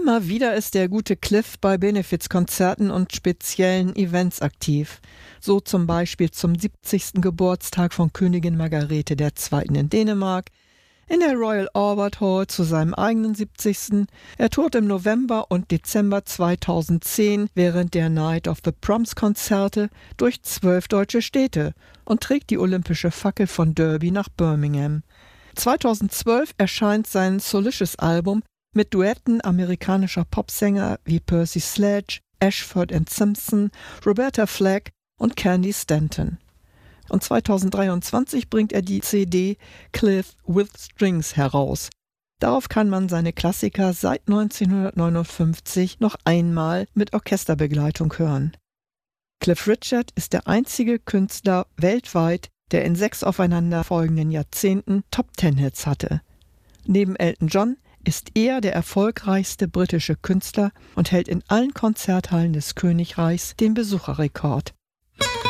Immer wieder ist der gute Cliff bei Benefizkonzerten und speziellen Events aktiv. So zum Beispiel zum 70. Geburtstag von Königin Margarete II. In Dänemark, in der Royal Albert Hall zu seinem eigenen 70. Er tourt im November und Dezember 2010 während der Night of the Proms Konzerte durch 12 deutsche Städte und trägt die olympische Fackel von Derby nach Birmingham. 2012 erscheint sein Solicious-Album mit Duetten amerikanischer Popsänger wie Percy Sledge, Ashford and Simpson, Roberta Flack und Candy Stanton. Und 2023 bringt er die CD Cliff with Strings heraus. Darauf kann man seine Klassiker seit 1959 noch einmal mit Orchesterbegleitung hören. Cliff Richard ist der einzige Künstler weltweit, der in 6 aufeinanderfolgenden Jahrzehnten Top-10-Hits hatte. Neben Elton John ist er der erfolgreichste britische Künstler und hält in allen Konzerthallen des Königreichs den Besucherrekord.